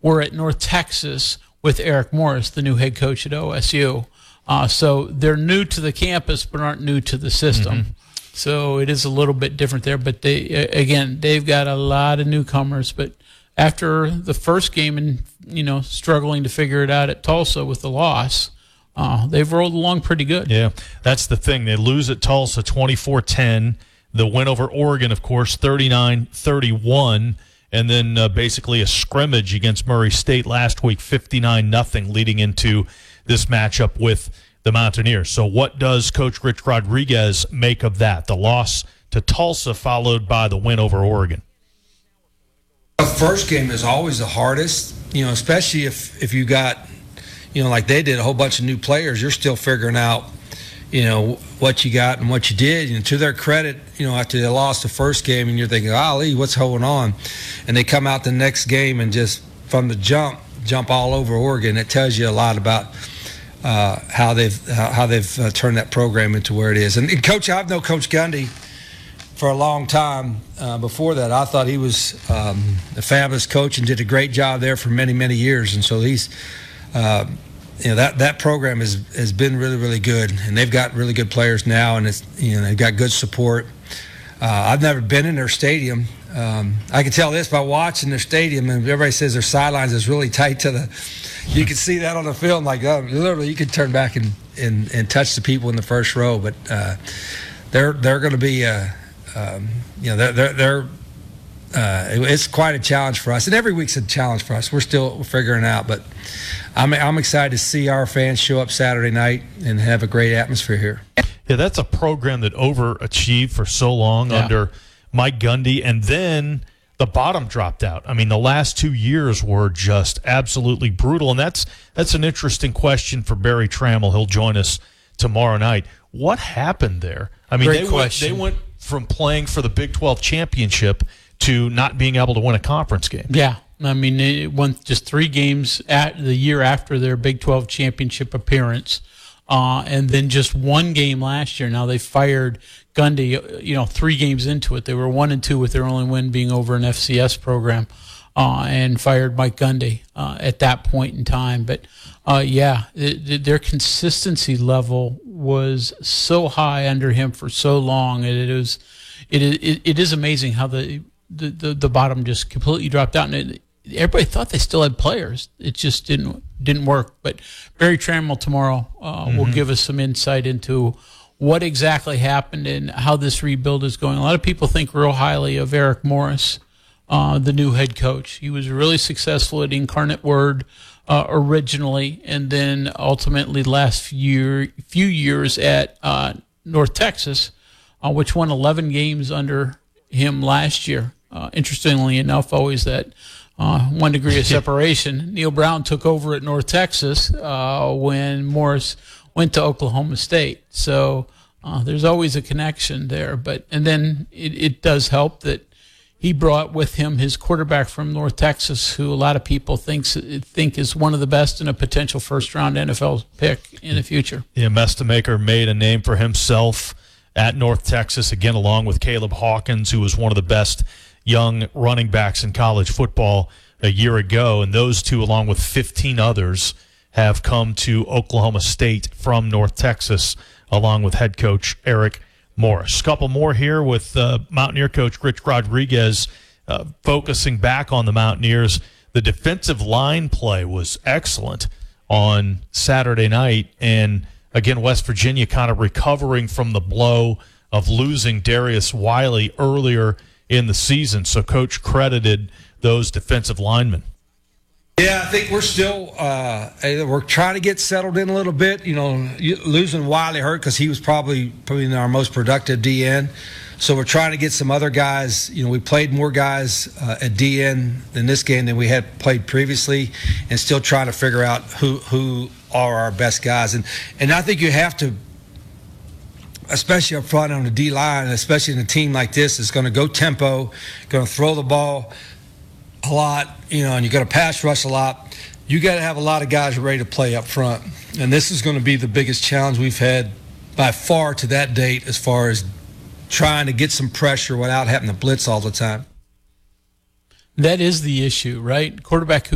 were at North Texas with Eric Morris, the new head coach at OSU. So they're new to the campus but aren't new to the system. Mm-hmm. So it is a little bit different there. But they've got a lot of newcomers. But after the first game and, struggling to figure it out at Tulsa with the loss, they've rolled along pretty good. Yeah, that's the thing. They lose at Tulsa 24-10. The win over Oregon, of course, 39-31. And then basically a scrimmage against Murray State last week, 59-0, leading into this matchup with the Mountaineers. So what does Coach Rich Rodriguez make of that? The loss to Tulsa followed by the win over Oregon. The first game is always the hardest, especially if you got, like they did, a whole bunch of new players. You're still figuring out, what you got and what you did. And to their credit, after they lost the first game and you're thinking, golly, what's going on? And they come out the next game and just from the jump all over Oregon. It tells you a lot about how they've turned that program into where it is. And Coach, I've known Coach Gundy for a long time. Before that, I thought he was a fabulous coach and did a great job there for many, many years. And so he's that program has been really, really good, and they've got really good players now, and it's they've got good support. I've never been in their stadium. I can tell this by watching their stadium, and everybody says their sidelines is really tight to the. You can see that on the film, like literally, you could turn back and touch the people in the first row, but they're going to be, it's quite a challenge for us, and every week's a challenge for us. We're still figuring it out, but I'm excited to see our fans show up Saturday night and have a great atmosphere here. Yeah, that's a program that overachieved for so long under Mike Gundy, and then the bottom dropped out. I mean, the last 2 years were just absolutely brutal, and that's an interesting question for Barry Trammell. He'll join us tomorrow night. What happened there? I mean, they went from playing for the Big 12 championship to not being able to win a conference game. Yeah. I mean, they won just 3 games at the year after their Big 12 championship appearance, and then just 1 game last year. Now they fired Gundy, 3 games into it. They were 1-2 with their only win being over an FCS program, and fired Mike Gundy at that point in time. But their consistency level was so high under him for so long. It is amazing how the bottom just completely dropped out, and everybody thought they still had players. It just didn't work. But Barry Trammell tomorrow will give us some insight into what exactly happened and how this rebuild is going. A lot of people think real highly of Eric Morris, the new head coach. He was really successful at Incarnate Word originally, and then ultimately last few years at North Texas, which won 11 games under him last year. Interestingly enough, always that 1 degree of separation. Neil Brown took over at North Texas when Morris went to Oklahoma State. So there's always a connection there. And then it does help that he brought with him his quarterback from North Texas, who a lot of people think is one of the best and a potential first-round NFL pick in the future. Yeah, Mestamaker made a name for himself at North Texas, again, along with Caleb Hawkins, who was one of the best young running backs in college football a year ago. And those two, along with 15 others, have come to Oklahoma State from North Texas, along with head coach Eric Morris. A couple more here with Mountaineer coach Rich Rodriguez focusing back on the Mountaineers. The defensive line play was excellent on Saturday night, and again, West Virginia kind of recovering from the blow of losing Darius Wiley earlier in the season. So Coach credited those defensive linemen. Yeah, I think we're still we're trying to get settled in a little bit. Losing Wiley hurt because he was probably our most productive DN. So we're trying to get some other guys. We played more guys at DN in this game than we had played previously, and still trying to figure out who are our best guys. And I think you have to, especially up front on the D-line, especially in a team like this, is going to go tempo, going to throw the ball a lot, and you got to pass rush a lot. You got to have a lot of guys ready to play up front. And this is going to be the biggest challenge we've had by far to that date, as far as trying to get some pressure without having to blitz all the time. That is the issue, right? Quarterback who